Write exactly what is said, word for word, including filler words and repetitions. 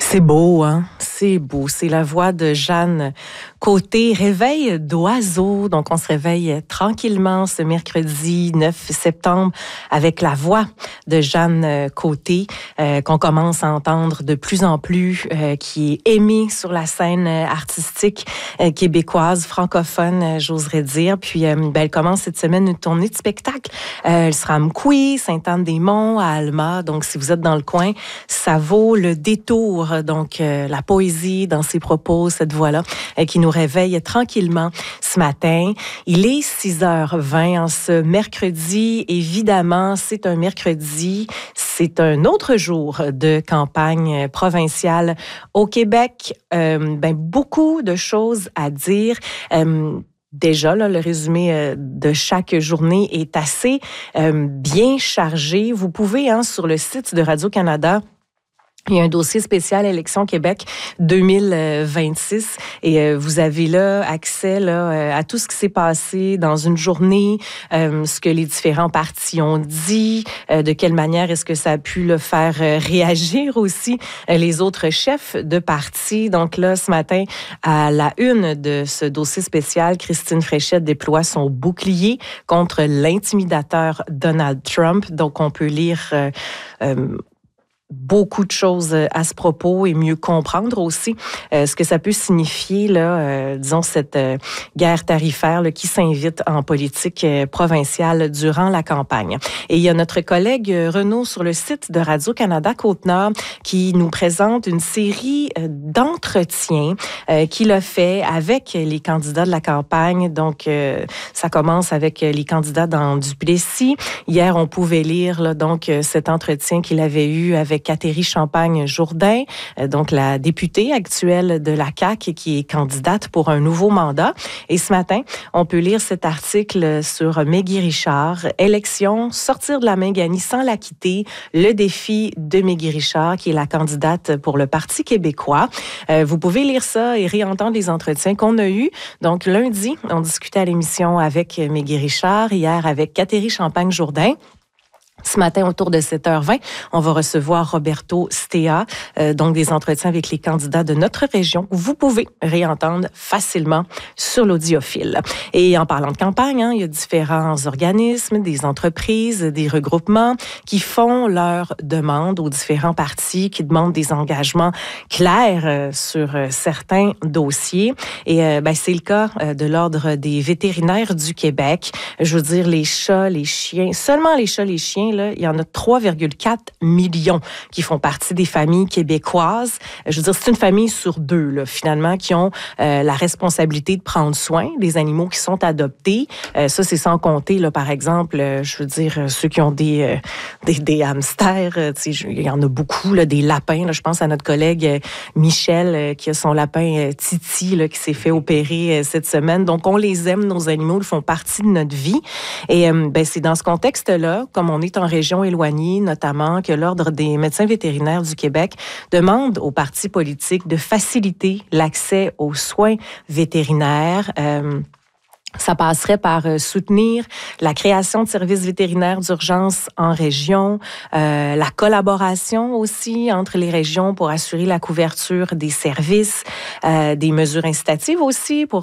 C'est beau, hein? C'est beau. C'est la voix de Jeanne Côté. Réveil d'oiseau. Donc, on se réveille tranquillement ce mercredi neuf septembre avec la voix de Jeanne Côté, euh, qu'on commence à entendre de plus en plus, euh, qui est aimée sur la scène artistique euh, québécoise, francophone, euh, j'oserais dire. Puis, euh, ben, elle commence cette semaine une tournée de spectacle. Euh, elle sera à Mkoui, Sainte-Anne-des-Monts, à Alma. Donc, si vous êtes dans le coin, ça vaut le détour. Donc, euh, la poésie dans ses propos, cette voix-là, euh, qui nous réveille tranquillement ce matin. Il est six heures vingt en ce mercredi. Évidemment, c'est un mercredi. C'est un autre jour de campagne provinciale au Québec. Euh, ben, beaucoup de choses à dire. Euh, Déjà, là, le résumé euh, de chaque journée est assez euh, bien chargé. Vous pouvez, hein, sur le site de Radio-Canada, il y a un dossier spécial Élections Québec deux mille vingt-six et euh, vous avez là accès là, euh, à tout ce qui s'est passé dans une journée, euh, ce que les différents partis ont dit, euh, de quelle manière est-ce que ça a pu le faire euh, réagir aussi euh, les autres chefs de parti. Donc là, ce matin, à la une de ce dossier spécial, Christine Fréchette déploie son bouclier contre l'intimidateur Donald Trump. Donc, on peut lire... Euh, euh, beaucoup de choses à ce propos et mieux comprendre aussi euh, ce que ça peut signifier, là, euh, disons, cette euh, guerre tarifaire là, qui s'invite en politique euh, provinciale durant la campagne. Et il y a notre collègue euh, Renaud sur le site de Radio-Canada Côte-Nord qui nous présente une série euh, d'entretiens euh, qu'il a fait avec les candidats de la campagne. Donc, euh, ça commence avec les candidats dans Duplessis. Hier, on pouvait lire là, donc cet entretien qu'il avait eu avec Catherine Champagne-Jourdain, donc la députée actuelle de la C A Q qui est candidate pour un nouveau mandat. Et ce matin, on peut lire cet article sur Mégui Richard, élection, sortir de la Mingani sans la quitter, le défi de Mégui Richard, qui est la candidate pour le Parti québécois. Euh, vous pouvez lire ça et réentendre les entretiens qu'on a eus. Donc lundi, on discutait à l'émission avec Mégui Richard, hier avec Catherine Champagne-Jourdain. Ce matin, autour de sept heures vingt, on va recevoir Roberto Stea, euh, donc des entretiens avec les candidats de notre région. Vous pouvez réentendre facilement sur l'audiophile. Et en parlant de campagne, hein, il y a différents organismes, des entreprises, des regroupements qui font leurs demandes aux différents partis, qui demandent des engagements clairs euh, sur euh, certains dossiers. Et euh, ben, c'est le cas euh, de l'Ordre des vétérinaires du Québec. Je veux dire, les chats, les chiens, seulement les chats, les chiens, là, il y en a trois virgule quatre millions qui font partie des familles québécoises. Je veux dire, c'est une famille sur deux, là, finalement, qui ont euh, la responsabilité de prendre soin des animaux qui sont adoptés. Euh, ça, c'est sans compter, là, par exemple, euh, je veux dire, ceux qui ont des, euh, des, des hamsters, euh, tu sais, il y en a beaucoup, là, des lapins. Là, je pense à notre collègue euh, Michel, euh, qui a son lapin euh, Titi, là, qui s'est fait opérer euh, cette semaine. Donc, on les aime, nos animaux, ils font partie de notre vie. Et euh, ben, c'est dans ce contexte-là, comme on est en région éloignée, notamment, que l'Ordre des médecins vétérinaires du Québec demande aux partis politiques de faciliter l'accès aux soins vétérinaires. Euh, Ça passerait par euh, soutenir la création de services vétérinaires d'urgence en région, euh, la collaboration aussi entre les régions pour assurer la couverture des services, euh, des mesures incitatives aussi pour